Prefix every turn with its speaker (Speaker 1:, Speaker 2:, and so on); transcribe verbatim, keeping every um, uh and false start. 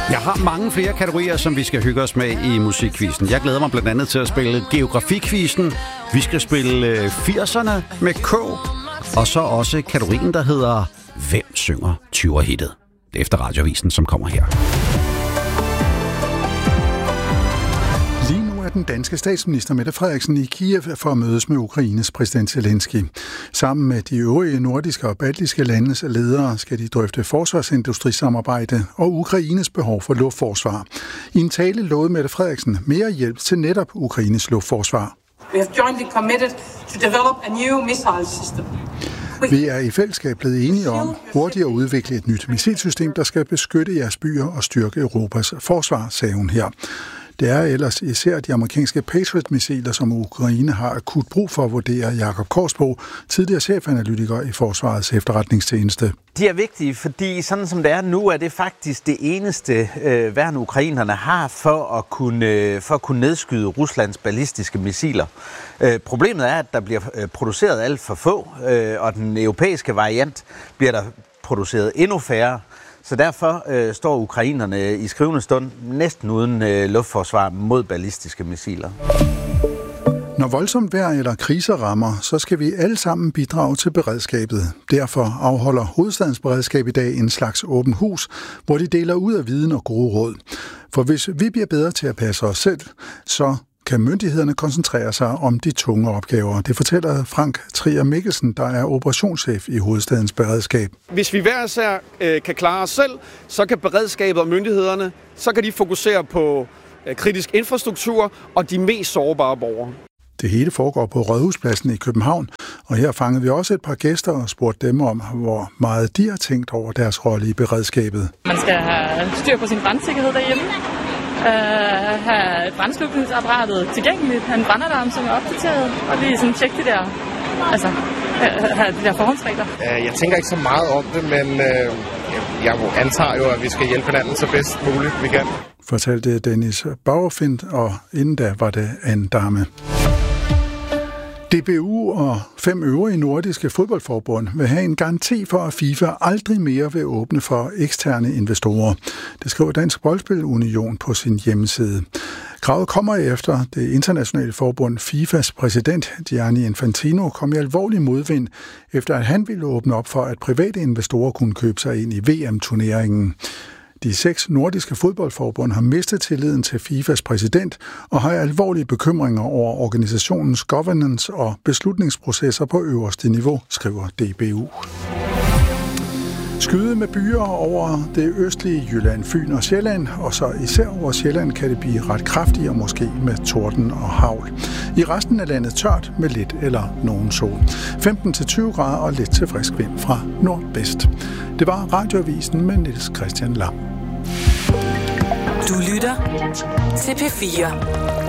Speaker 1: Jeg har mange flere kategorier, som vi skal hygge os med i musikquizzen. Jeg glæder mig blandt andet til at spille geografikquizzen. Vi skal spille firserne med K. Og så også kategorien, der hedder Hvem synger tyverhittet? Det er efter Radioavisen, som kommer her.
Speaker 2: Den danske statsminister Mette Frederiksen i Kiev for at mødes med Ukraines præsident Zelensky. Sammen med de øvrige nordiske og baltiske landes ledere skal de drøfte forsvarsindustrisamarbejde og Ukraines behov for luftforsvar. I en tale lovede Mette Frederiksen mere hjælp til netop Ukraines luftforsvar.
Speaker 3: We have jointly committed to develop a new missile system.
Speaker 2: Vi er i fællesskab blevet enige om hurtigt at udvikle et nyt missilsystem, der skal beskytte jeres byer og styrke Europas forsvar, sagde hun her. Det er ellers især de amerikanske Patriot-missiler, som Ukraine har akut brug for, vurderer Jakob Korsbo, tidligere chefanalytiker i Forsvarets efterretningstjeneste.
Speaker 4: De er vigtige, fordi sådan som det er nu, er det faktisk det eneste øh, værn ukrainerne har for at kunne, øh, for at kunne nedskyde Ruslands ballistiske missiler. Øh, problemet er, at der bliver øh, produceret alt for få, øh, og den europæiske variant bliver der produceret endnu færre. Så derfor øh, står ukrainerne i skrivende stund næsten uden øh, luftforsvar mod ballistiske missiler.
Speaker 2: Når voldsomt vejr eller kriser rammer, så skal vi alle sammen bidrage til beredskabet. Derfor afholder Hovedstadens Beredskab i dag en slags åben hus, hvor de deler ud af viden og gode råd. For hvis vi bliver bedre til at passe os selv, så kan myndighederne koncentrere sig om de tunge opgaver. Det fortæller Frank Trier Mikkelsen, der er operationschef i Hovedstadens Beredskab.
Speaker 5: Hvis vi hver især øh, kan klare os selv, så kan beredskabet og myndighederne, så kan de fokusere på øh, kritisk infrastruktur og de mest sårbare borgere.
Speaker 2: Det hele foregår på Rådhuspladsen i København, og her fangede vi også et par gæster og spurgte dem om, hvor meget de har tænkt over deres rolle i beredskabet.
Speaker 6: Man skal have styr på sin brandsikkerhed derhjemme. Uh, have brandslukningsapparatet tilgængeligt, have en brandalarm, som er opdateret, og lige sådan tjekke de der, altså, uh, have de der forhåndsregler.
Speaker 7: Uh, jeg tænker ikke så meget om det, men uh, jeg antager jo, at vi skal hjælpe hinanden så bedst muligt vi kan. Fortalte
Speaker 2: Dennis Bauerfind, og inden da var det en dame. D B U og fem øvrige nordiske fodboldforbund vil have en garanti for, at FIFA aldrig mere vil åbne for eksterne investorer. Det skriver Dansk Boldspil Union på sin hjemmeside. Kravet kommer efter det internationale forbund FIFAs præsident Gianni Infantino kom i alvorlig modvind, efter at han ville åbne op for, at private investorer kunne købe sig ind i V M-turneringen. De seks nordiske fodboldforbund har mistet tilliden til FIFAs præsident og har alvorlige bekymringer over organisationens governance og beslutningsprocesser på øverste niveau, skriver D B U. Skyde med byer over det østlige Jylland, Fyn og Sjælland, og så især over Sjælland kan det blive ret kraftigt og måske med torden og hagl. I resten af landet tørt med lidt eller nogen sol. femten til tyve grader og lidt til frisk vind fra nordvest. Det var Radioavisen med Niels Christian Lam.
Speaker 8: Du lytter til P fire.